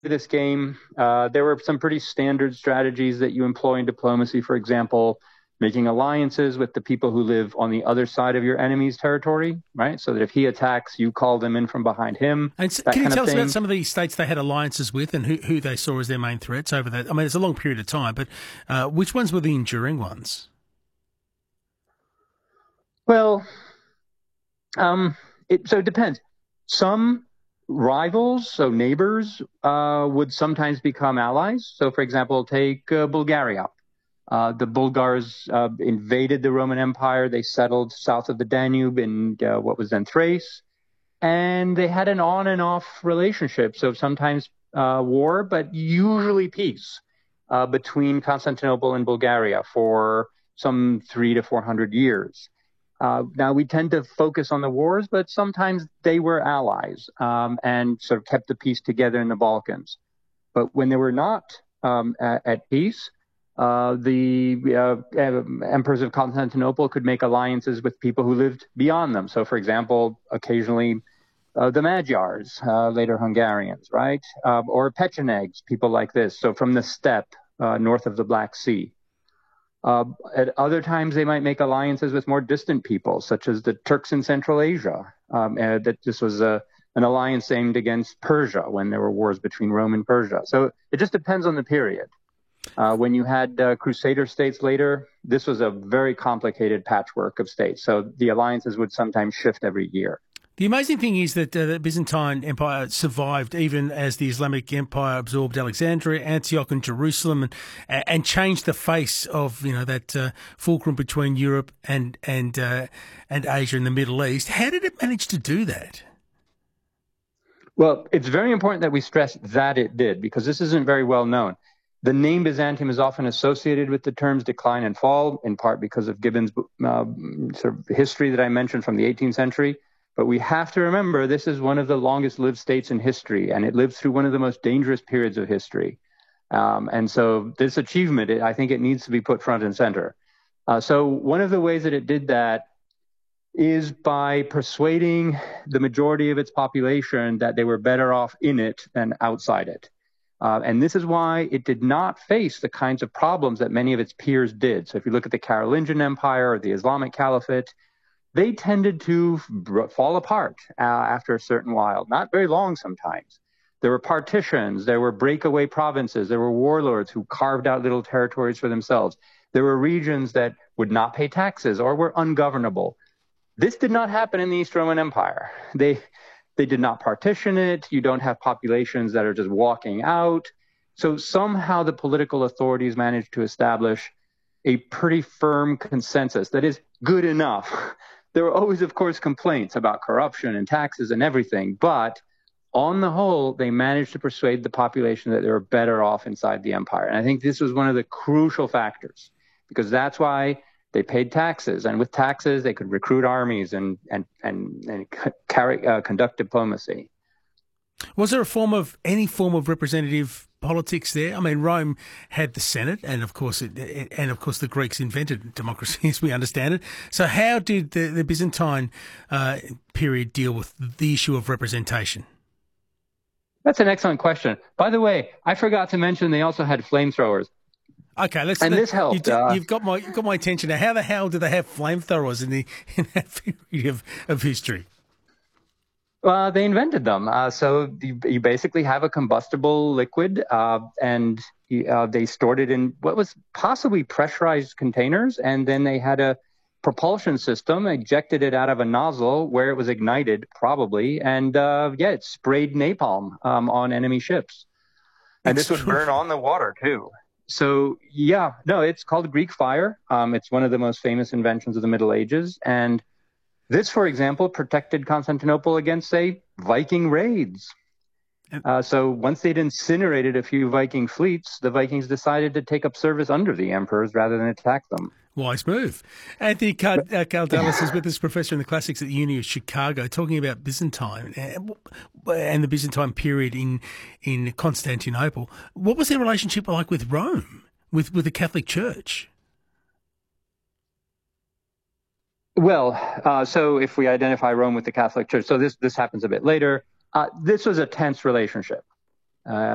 this game, there were some pretty standard strategies that you employ in diplomacy. For example, making alliances with the people who live on the other side of your enemy's territory, right? So that if he attacks, you call them in from behind him, And that can you kind of tell us about thing. some of the states they had alliances with and who they saw as their main threats over that? I mean, it's a long period of time, but which ones were the enduring ones? Well, so it depends. Some rivals, so neighbors, would sometimes become allies. So, for example, take Bulgaria. The Bulgars invaded the Roman Empire. They settled south of the Danube in what was then Thrace. And they had an on and off relationship. So sometimes war, but usually peace between Constantinople and Bulgaria for some 300 to 400 years. Now, we tend to focus on the wars, but sometimes they were allies and sort of kept the peace together in the Balkans. But when they were not at peace, the emperors of Constantinople could make alliances with people who lived beyond them. So, for example, occasionally the Magyars, later Hungarians, right? Or Pechenegs, people like this. So from the steppe north of the Black Sea. At other times, they might make alliances with more distant peoples, such as the Turks in Central Asia. That this was an alliance aimed against Persia when there were wars between Rome and Persia. So it just depends on the period. When you had Crusader states later, this was a very complicated patchwork of states. So the alliances would sometimes shift every year. The amazing thing is that the Byzantine Empire survived even as the Islamic Empire absorbed Alexandria, Antioch, and Jerusalem, and changed the face of that fulcrum between Europe and Asia and the Middle East. How did it manage to do that? Well, it's very important that we stress that it did, because this isn't very well known. The name Byzantium is often associated with the terms decline and fall, in part because of Gibbon's sort of history that I mentioned from the 18th century. But we have to remember this is one of the longest lived states in history, and it lived through one of the most dangerous periods of history. And so this achievement, I think it needs to be put front and center. So one of the ways that it did that is by persuading the majority of its population that they were better off in it than outside it. And this is why it did not face the kinds of problems that many of its peers did. So if you look at the Carolingian Empire or the Islamic Caliphate, they tended to fall apart after a certain while, not very long sometimes. There were partitions, there were breakaway provinces, there were warlords who carved out little territories for themselves. There were regions that would not pay taxes or were ungovernable. This did not happen in the East Roman Empire. They did not partition it. You don't have populations that are just walking out. So somehow the political authorities managed to establish a pretty firm consensus that is good enough. There were always, of course, complaints about corruption and taxes and everything, but on the whole, they managed to persuade the population that they were better off inside the empire. And I think this was one of the crucial factors, because that's why they paid taxes. And with taxes, they could recruit armies and conduct diplomacy. Was there any form of representative politics there? I mean, Rome had the Senate, and of course, the Greeks invented democracy, as we understand it. So, how did the Byzantine period deal with the issue of representation? That's an excellent question. By the way, I forgot to mention they also had flamethrowers. Okay, this helped. You've got my attention now. How the hell do they have flamethrowers in that period of history? They invented them. So you basically have a combustible liquid, and they stored it in what was possibly pressurized containers, and then they had a propulsion system, ejected it out of a nozzle where it was ignited, probably, and it sprayed napalm on enemy ships. And this would burn on the water, too. So, it's called Greek fire. It's one of the most famous inventions of the Middle Ages, and this, for example, protected Constantinople against, say, Viking raids. So once they'd incinerated a few Viking fleets, the Vikings decided to take up service under the emperors rather than attack them. Wise move. Anthony Kaldalis is with us, professor in the classics at the Uni of Chicago, talking about Byzantine and the Byzantine period in Constantinople. What was their relationship like with Rome, with the Catholic Church? Well, so if we identify Rome with the Catholic Church, so this happens a bit later. This was a tense relationship.